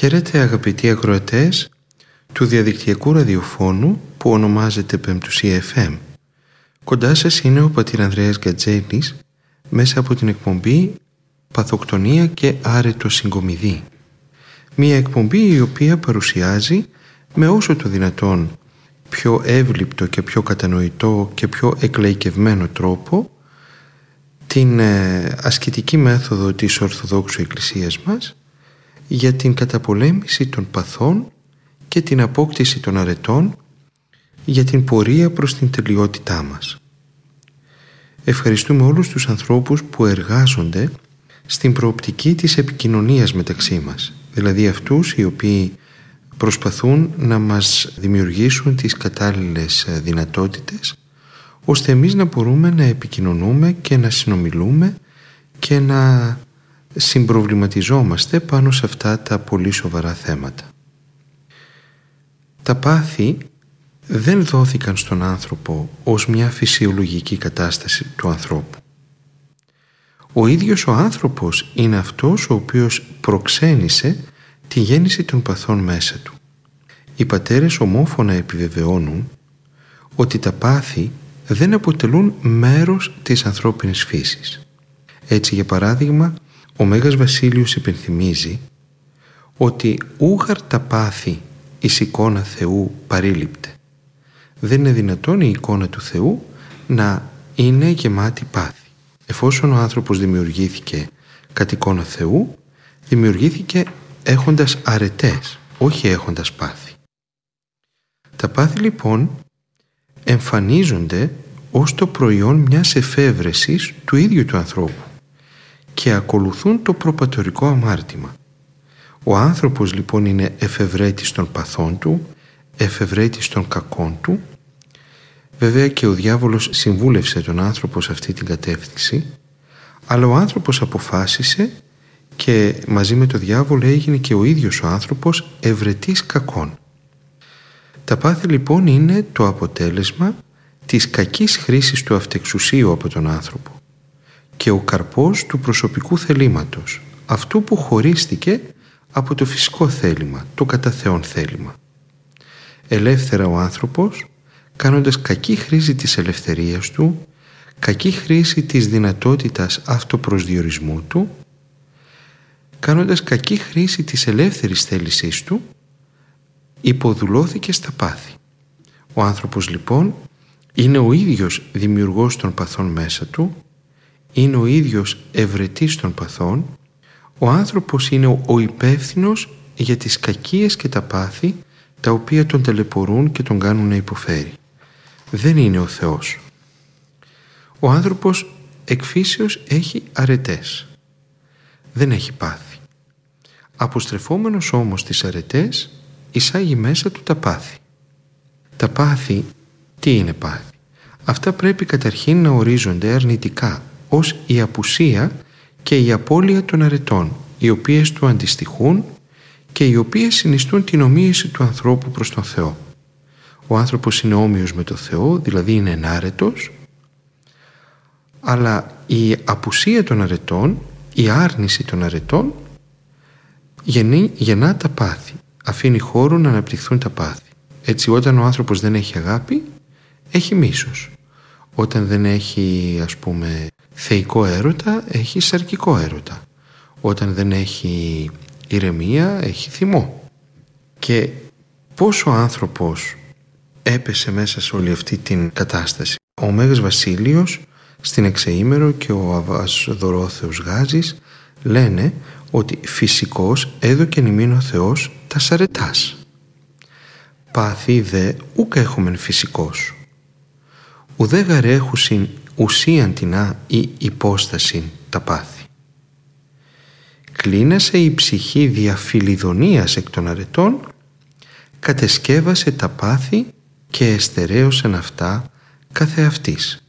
Χαίρετε αγαπητοί ακροατές του διαδικτυακού ραδιοφώνου που ονομάζεται Πεμπτουσία FM. Κοντά σας είναι ο πατήρ Ανδρέας Γκατζέλης μέσα από την εκπομπή Παθοκτονία και Άρετο Συγκομιδή. Μια εκπομπή η οποία παρουσιάζει με όσο το δυνατόν πιο εύληπτο και πιο κατανοητό και πιο εκλαϊκευμένο τρόπο την ασκητική μέθοδο της Ορθοδόξου Εκκλησίας μας για την καταπολέμηση των παθών και την απόκτηση των αρετών για την πορεία προς την τελειότητά μας. Ευχαριστούμε όλους τους ανθρώπους που εργάζονται στην προοπτική της επικοινωνίας μεταξύ μας, δηλαδή αυτούς οι οποίοι προσπαθούν να μας δημιουργήσουν τις κατάλληλες δυνατότητες ώστε εμείς να μπορούμε να επικοινωνούμε και να συνομιλούμε και να συμπροβληματιζόμαστε πάνω σε αυτά τα πολύ σοβαρά θέματα. Τα πάθη δεν δόθηκαν στον άνθρωπο ως μια φυσιολογική κατάσταση του ανθρώπου. Ο ίδιος ο άνθρωπος είναι αυτός ο οποίος προξένησε τη γέννηση των παθών μέσα του. Οι πατέρες ομόφωνα επιβεβαιώνουν ότι τα πάθη δεν αποτελούν μέρος της ανθρώπινης φύσης. Έτσι, για παράδειγμα, ο Μέγας Βασίλειος υπενθυμίζει ότι ούγαρ τα πάθη εις εικόνα Θεού παρήλειπτε. Δεν είναι δυνατόν η εικόνα του Θεού να είναι γεμάτη πάθη. Εφόσον ο άνθρωπος δημιουργήθηκε κατ' εικόνα Θεού, δημιουργήθηκε έχοντας αρετές, όχι έχοντας πάθη. Τα πάθη λοιπόν εμφανίζονται ως το προϊόν μιας εφεύρεσης του ίδιου του ανθρώπου και ακολουθούν το προπατορικό αμάρτημα. Ο άνθρωπος λοιπόν είναι εφευρέτης των παθών του, εφευρέτης των κακών του. Βέβαια και ο διάβολος συμβούλευσε τον άνθρωπο σε αυτή την κατεύθυνση, αλλά ο άνθρωπος αποφάσισε και μαζί με τον διάβολο έγινε και ο ίδιος ο άνθρωπος ευρετής κακών. Τα πάθη λοιπόν είναι το αποτέλεσμα της κακής χρήσης του αυτεξουσίου από τον άνθρωπο και ο καρπός του προσωπικού θελήματος, αυτού που χωρίστηκε από το φυσικό θέλημα, το κατά Θεόν θέλημα. Ελεύθερα ο άνθρωπος, κάνοντας κακή χρήση της ελευθερίας του, κακή χρήση της δυνατότητας αυτοπροσδιορισμού του, κάνοντας κακή χρήση της ελεύθερης θέλησής του, υποδουλώθηκε στα πάθη. Ο άνθρωπος λοιπόν είναι ο ίδιος δημιουργός των παθών μέσα του, είναι ο ίδιος ευρετής των παθών, ο άνθρωπος είναι ο υπεύθυνος για τις κακίες και τα πάθη τα οποία τον ταλαιπωρούν και τον κάνουν να υποφέρει. Δεν είναι ο Θεός. Ο άνθρωπος εκ φύσεως έχει αρετές. Δεν έχει πάθη. Αποστρεφόμενος όμως τις αρετές, εισάγει μέσα του τα πάθη. Τα πάθη, τι είναι πάθη? Αυτά πρέπει καταρχήν να ορίζονται αρνητικά ως η απουσία και η απώλεια των αρετών, οι οποίες του αντιστοιχούν και οι οποίες συνιστούν την ομοίηση του ανθρώπου προς τον Θεό. Ο άνθρωπος είναι όμοιος με τον Θεό, δηλαδή είναι ενάρετος, αλλά η απουσία των αρετών, η άρνηση των αρετών γεννά τα πάθη, αφήνει χώρο να αναπτυχθούν τα πάθη. Έτσι όταν ο άνθρωπος δεν έχει αγάπη, έχει μίσος. Όταν δεν έχει θεϊκό έρωτα, έχει σαρκικό έρωτα. Όταν δεν έχει ηρεμία, έχει θυμό. Και πώς ο άνθρωπος έπεσε μέσα σε όλη αυτή την κατάσταση? Ο Μέγας Βασίλειος στην Εξεήμερο και ο Αββάς Δωρόθεος Γάζης λένε ότι φυσικός έδωκεν ημίν ο Θεός τας αρετάς. Πάθη δε ούκ έχομεν φυσικός. Ουδέ γαρέχουσιν ουσίαν τεινά ή υπόστασιν τα πάθη. Κλίνασε η ψυχή δια φιλιδονίας εκ των αρετών, κατεσκεύασε τα πάθη και εστερέωσαν αυτά καθεαυτής.